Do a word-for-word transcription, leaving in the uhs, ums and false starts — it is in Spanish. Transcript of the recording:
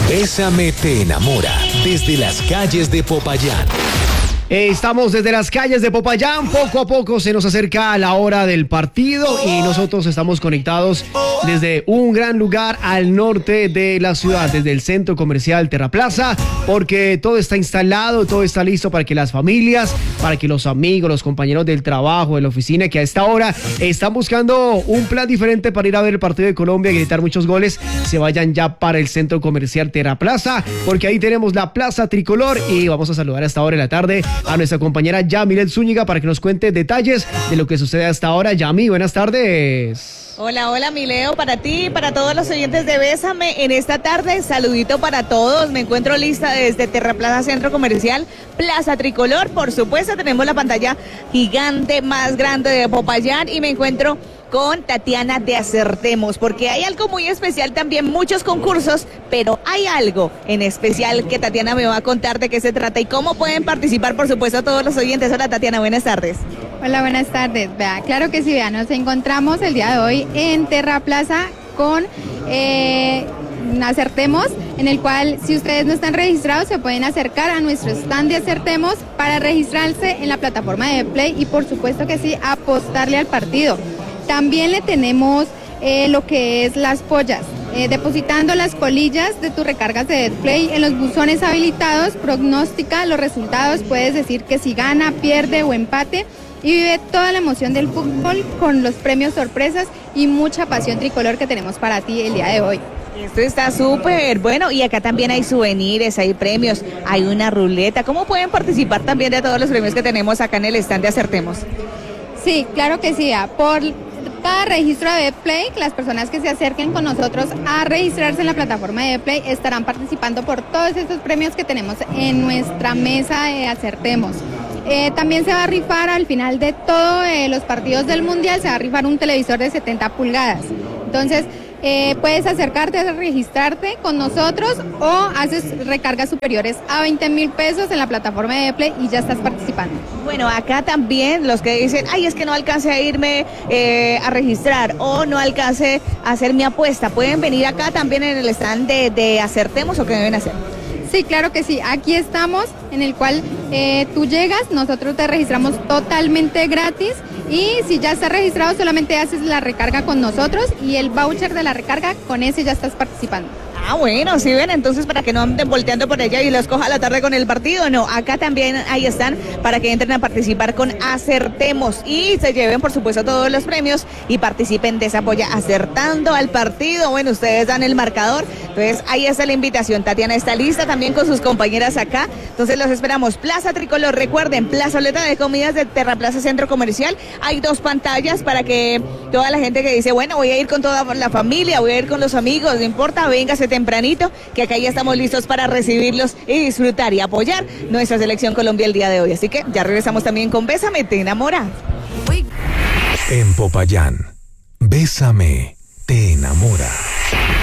Bésame te enamora, desde las calles de Popayán. Estamos desde las calles de Popayán, poco a poco se nos acerca la hora del partido y nosotros estamos conectados desde un gran lugar al norte de la ciudad, desde el centro comercial Terraplaza, porque todo está instalado, todo está listo para que las familias, para que los amigos, los compañeros del trabajo, de la oficina, que a esta hora están buscando un plan diferente para ir a ver el partido de Colombia y gritar muchos goles, se vayan ya para el centro comercial Terraplaza, porque ahí tenemos la Plaza Tricolor y vamos a saludar a esta hora de la tarde a nuestra compañera Yamilet Zúñiga para que nos cuente detalles de lo que sucede hasta ahora. Yami, buenas tardes. Hola, hola, mi Leo, para ti y para todos los oyentes de Bésame en esta tarde, saludito para todos, me encuentro lista desde Terraplaza Centro Comercial, Plaza Tricolor, por supuesto tenemos la pantalla gigante más grande de Popayán y me encuentro con Tatiana de Acertemos, porque hay algo muy especial también, muchos concursos, pero hay algo en especial que Tatiana me va a contar de qué se trata y cómo pueden participar, por supuesto, todos los oyentes. Hola, Tatiana, buenas tardes. Hola, buenas tardes. Vea, claro que sí, vea, nos encontramos el día de hoy en Terraplaza con eh, Acertemos, en el cual si ustedes no están registrados se pueden acercar a nuestro stand de Acertemos para registrarse en la plataforma de Play y por supuesto que sí, apostarle al partido. También le tenemos eh, lo que es las pollas, eh, depositando las colillas de tus recargas de Play en los buzones habilitados, prognostica los resultados, puedes decir que si gana, pierde o empate y vive toda la emoción del fútbol con los premios sorpresas y mucha pasión tricolor que tenemos para ti el día de hoy. Esto está súper bueno y acá también hay souvenirs, hay premios, hay una ruleta. ¿Cómo pueden participar también de todos los premios que tenemos acá en el stand de Acertemos? Sí, claro que sí, por cada registro de Play, las personas que se acerquen con nosotros a registrarse en la plataforma de Play estarán participando por todos estos premios que tenemos en nuestra mesa de Acertemos. Eh, también se va a rifar al final de todos eh, los partidos del Mundial, se va a rifar un televisor de setenta pulgadas. Entonces, eh, puedes acercarte a registrarte con nosotros o haces recargas superiores a veinte mil pesos en la plataforma de Play y ya estás participando. Bueno, acá también los que dicen, ay, es que no alcance a irme eh, a registrar o no alcance a hacer mi apuesta, ¿pueden venir acá también en el stand de, de Acertemos o qué deben hacer? Sí, claro que sí. Aquí estamos, en el cual eh, tú llegas, nosotros te registramos totalmente gratis y si ya estás registrado solamente haces la recarga con nosotros y el voucher de la recarga, con ese ya estás participando. Ah, bueno, sí ven, entonces para que no anden volteando por allá y los coja la tarde con el partido, no, acá también ahí están para que entren a participar con Acertemos y se lleven por supuesto todos los premios y participen de esa polla acertando al partido. Bueno, ustedes dan el marcador, entonces ahí está la invitación. Tatiana está lista también con sus compañeras acá, entonces los esperamos. Plaza Tricolor, recuerden, plazoleta de comidas de Terraplaza Centro Comercial, hay dos pantallas para que toda la gente que dice, bueno, voy a ir con toda la familia, voy a ir con los amigos, no importa, véngase tempranito, que acá ya estamos listos para recibirlos y disfrutar y apoyar nuestra selección Colombia el día de hoy. Así que ya regresamos también con Bésame, te enamora. En Popayán, Bésame, te enamora.